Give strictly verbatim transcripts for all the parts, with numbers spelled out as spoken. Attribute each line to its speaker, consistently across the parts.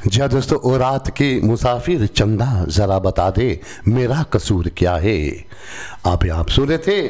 Speaker 1: जी हाँ दोस्तों, ओ रात की मुसाफिर चंदा ज़रा बता दे मेरा कसूर क्या है। आप आप सुन रहे थे,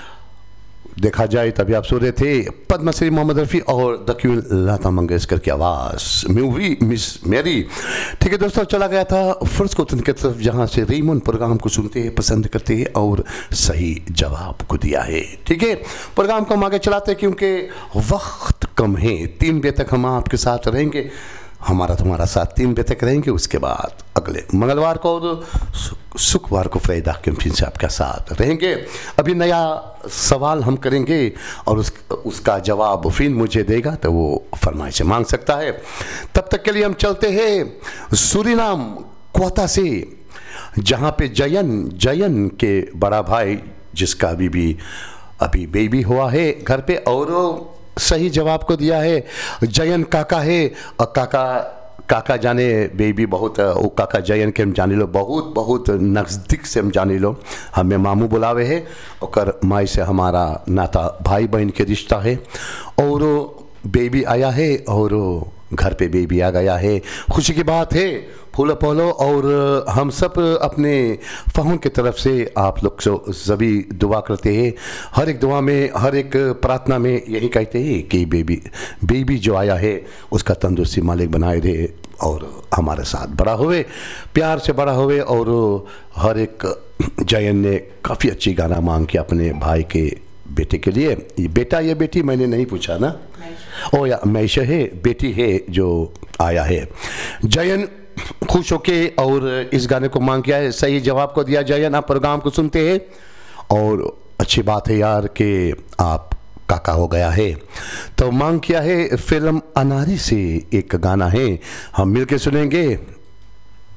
Speaker 1: देखा जाए तभी आप सुन रहे थे पद्मश्री मोहम्मद रफ़ी और द क्वीन लता मंगेशकर की आवाज़, मूवी मिस मैरी। ठीक है दोस्तों, चला गया था फर्स्ट क्वेश्चन की तरफ, जहाँ से रीमन प्रोग्राम को सुनते हैं, पसंद करते हैं और सही जवाब को दिया है। ठीक है, प्रोग्राम को हम आगे चलाते हैं क्योंकि वक्त कम है। तीन बजे तक हम आपके साथ रहेंगे, हमारा तुम्हारा साथ तीन बजे तक रहेंगे। उसके बाद अगले मंगलवार को और शुक्रवार को फ्राइडे के फिर से आपके साथ रहेंगे। अभी नया सवाल हम करेंगे और उस, उसका जवाब फिर मुझे देगा तो वो फरमाइश मांग सकता है। तब तक के लिए हम चलते हैं सूरीनाम क्वाता से, जहाँ पे जयन जयन के बड़ा भाई, जिसका अभी भी अभी बेबी हुआ है घर पे, और सही जवाब को दिया है जयन काका है। और काका काका जाने बेबी बहुत, वो काका जयन के हम जाने लो, बहुत बहुत नज़दीक से हम जाने लो, हमें मामू बुलावे है, और माई से हमारा नाता भाई बहन के रिश्ता है। और बेबी आया है और घर पे बेबी आ गया है, खुशी की बात है, फूलो पोलो। और हम सब अपने फ़हम की तरफ से आप लोग सभी दुआ करते हैं, हर एक दुआ में, हर एक प्रार्थना में यही कहते हैं कि बेबी बेबी जो आया है उसका तंदुरुस्ती मालिक बनाए रहे और हमारे साथ बड़ा हुए, प्यार से बड़ा हुए। और हर एक जयन ने काफ़ी अच्छी गाना मांग के अपने भाई के बेटे के लिए, ये बेटा ये बेटी मैंने नहीं पूछा ना, ओ या मैश है, बेटी है जो आया है। जयन खुश होके और इस गाने को मांग किया है, सही जवाब को दिया जयन। आप प्रोग्राम को सुनते हैं और अच्छी बात है यार कि आप काका हो गया है। तो मांग किया है फिल्म अनारी से एक गाना है, हम मिलके सुनेंगे।